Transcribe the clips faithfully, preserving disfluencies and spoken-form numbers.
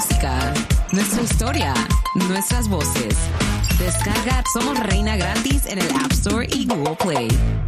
música, nuestra historia, nuestras voces. Descarga Somos Reina gratis en el App Store y Google Play.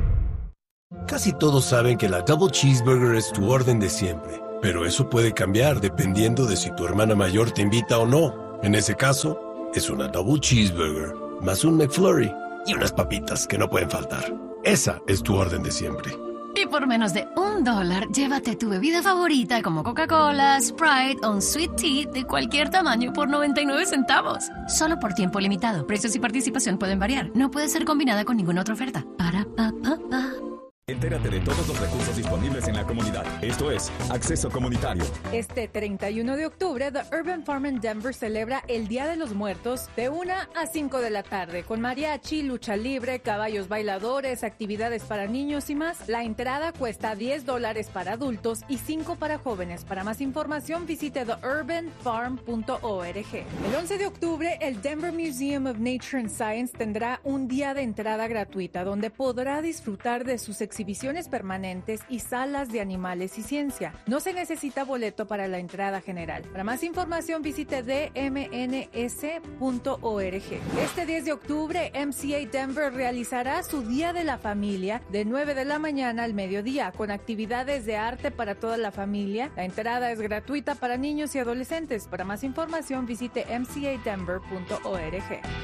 Casi todos saben que la Double Cheeseburger es tu orden de siempre, pero eso puede cambiar dependiendo de si tu hermana mayor te invita o no. En ese caso, es una Double Cheeseburger, más un McFlurry y unas papitas que no pueden faltar. Esa es tu orden de siempre. Y por menos de un dólar, llévate tu bebida favorita como Coca-Cola, Sprite o un Sweet Tea de cualquier tamaño por noventa y nueve centavos. Solo por tiempo limitado. Precios y participación pueden variar. No puede ser combinada con ninguna otra oferta. Para pa pa pa. Entérate de todos los recursos disponibles en la comunidad. Esto es Acceso Comunitario. Este treinta y uno de octubre, The Urban Farm en Denver celebra el Día de los Muertos de una a cinco de la tarde con mariachi, lucha libre, caballos bailadores, actividades para niños y más. La entrada cuesta diez dólares para adultos y cinco para jóvenes. Para más información visite the urban farm punto org. El once de octubre, el Denver Museum of Nature and Science tendrá un día de entrada gratuita donde podrá disfrutar de sus exhibiciones permanentes y salas de animales y ciencia. No se necesita boleto para la entrada general. Para más información visite d m n s punto org. Este diez de octubre, M C A Denver realizará su Día de la Familia de nueve de la mañana al mediodía con actividades de arte para toda la familia. La entrada es gratuita para niños y adolescentes. Para más información visite m c a denver punto org.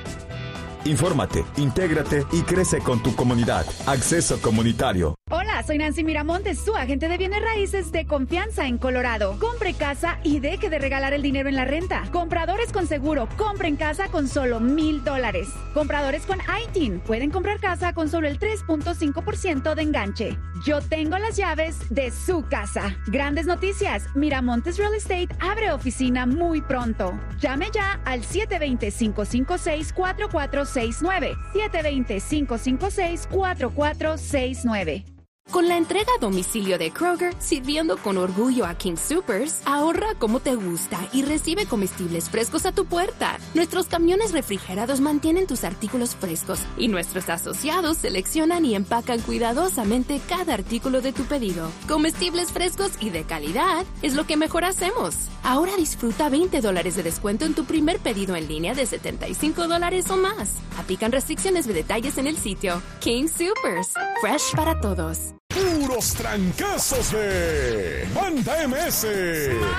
Infórmate, intégrate y crece con tu comunidad. Acceso Comunitario. Hola, soy Nancy Miramontes, su agente de bienes raíces de confianza en Colorado. Compre casa y deje de regalar el dinero en la renta. Compradores con seguro, compren casa con solo mil dólares. Compradores con I T I N pueden comprar casa con solo el tres punto cinco por ciento de enganche. Yo tengo las llaves de su casa. Grandes noticias, Miramontes Real Estate abre oficina muy pronto. Llame ya al siete dos cero, cinco cinco seis, cuatro cuatro seis nueve. siete dos cero, cinco cinco seis, cuatro cuatro seis nueve. Con la entrega a domicilio de Kroger, sirviendo con orgullo a King Soopers, ahorra como te gusta y recibe comestibles frescos a tu puerta. Nuestros camiones refrigerados mantienen tus artículos frescos y nuestros asociados seleccionan y empacan cuidadosamente cada artículo de tu pedido. Comestibles frescos y de calidad es lo que mejor hacemos. Ahora disfruta veinte dólares de descuento en tu primer pedido en línea de setenta y cinco dólares o más. Aplican restricciones de detalles en el sitio. King Soopers, fresh para todos. Puros trancazos de Banda M S.